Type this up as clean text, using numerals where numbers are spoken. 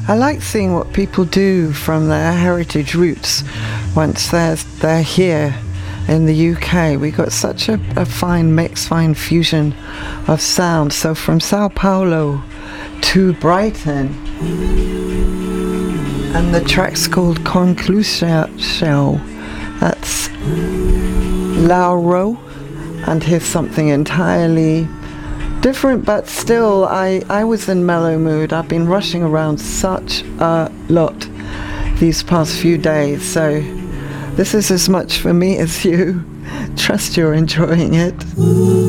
I like seeing what people do from their heritage roots once they're here in the UK. We got such a fine mix, fine fusion of sound. So from Sao Paulo to Brighton, and the track's called Conclusão. That's Lauro, and here's something entirely different, but still I was in mellow mood. I've been rushing around such a lot these past few days, so this is as much for me as you. Trust you're enjoying it.